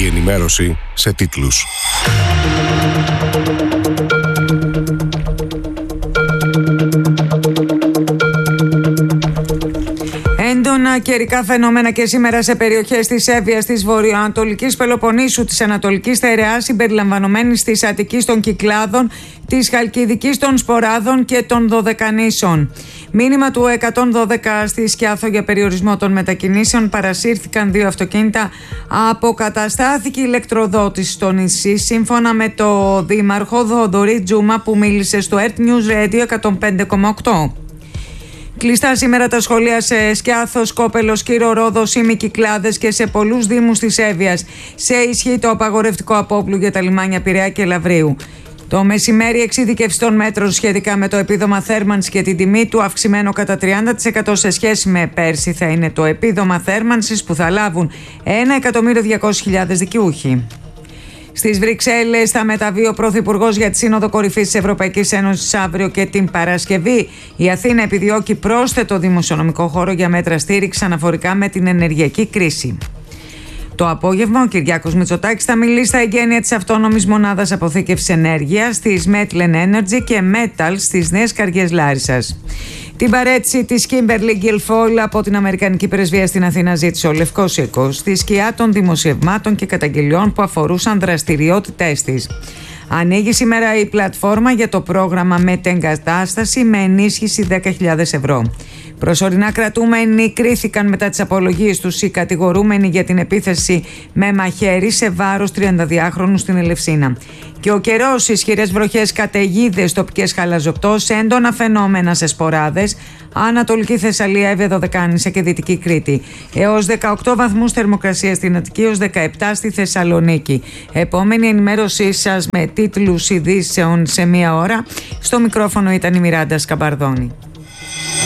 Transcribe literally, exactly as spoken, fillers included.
Η ενημέρωση σε τίτλους. Έντονα καιρικά φαινόμενα και σήμερα σε περιοχές της Εύβοιας, της βορειοανατολικής Πελοποννήσου, της Ανατολικής Στερεάς, συμπεριλαμβανομένης της Αττικής των Κυκλάδων, της Χαλκιδικής των Σποράδων και των Δωδεκανήσων. Μήνυμα του εκατόν δώδεκα στη Σκιάθο για περιορισμό των μετακινήσεων. Παρασύρθηκαν δύο αυτοκίνητα. Αποκαταστάθηκε η ηλεκτροδότηση στο νησί, σύμφωνα με το δήμαρχο Θοδωρή Τζούμα, που μίλησε στο Earth News Radio εκατόν πέντε κόμμα οκτώ. Κλειστά σήμερα τα σχολεία σε Σκιάθο, Σκόπελο, Σκύρο, Ρόδο, Σύμη, Κυκλάδες και σε πολλούς δήμους της Εύβοιας. Σε ισχύ το απαγορευτικό απόπλου για τα λιμάνια Πειραιά και Λαβρίου. Το μεσημέρι εξειδικεύση των μέτρων σχετικά με το επίδομα θέρμανσης και την τιμή του, αυξημένο κατά τριάντα τοις εκατό σε σχέση με πέρσι, θα είναι το επίδομα θέρμανσης που θα λάβουν ένα εκατομμύριο διακόσιες χιλιάδες δικαιούχοι. Στις Βρυξέλλες θα μεταβεί ο Πρωθυπουργός για τη Σύνοδο Κορυφής της Ευρωπαϊκής Ένωσης αύριο και την Παρασκευή. Η Αθήνα επιδιώκει πρόσθετο δημοσιονομικό χώρο για μέτρα στήριξης αναφορικά με την ενεργειακή κρίση. Το απόγευμα ο Κυριάκος Μητσοτάκης θα μιλήσει στα εγγένεια της αυτόνομης μονάδας αποθήκευσης ενέργειας, της Metlen Energy και Metal στις Νέες Καριές Λάρισσας. Την παρέτηση της Kimberly Guilfoyle από την Αμερικανική Πρεσβεία στην Αθήνα ζήτησε ο Λευκός Οίκος, στη σκιά των δημοσιευμάτων και καταγγελιών που αφορούσαν δραστηριότητές της. Ανοίγει σήμερα η πλατφόρμα για το πρόγραμμα μετεγκατάσταση με ενίσχυση δέκα χιλιάδες ευρώ. Προσωρινά κρατούμενοι κρίθηκαν μετά τις απολογίες τους οι κατηγορούμενοι για την επίθεση με μαχαίρι σε βάρος τριανταδυάχρονου στην Ελευσίνα. Και ο καιρός, ισχυρές βροχές, καταιγίδες, τοπικές χαλαζοπτώσεις, έντονα φαινόμενα σε σποράδες, Ανατολική Θεσσαλία, Εύβοια, Δωδεκάνησα και Δυτική Κρήτη. Έως δεκαοκτώ βαθμούς θερμοκρασία στην Αττική, έως δεκαεπτά στη Θεσσαλονίκη. Επόμενη ενημέρωσή σας με τίτλους ειδήσεων σε μία ώρα. Στο μικρόφωνο ήταν η Μιράντα Σκαμπαρδόνη.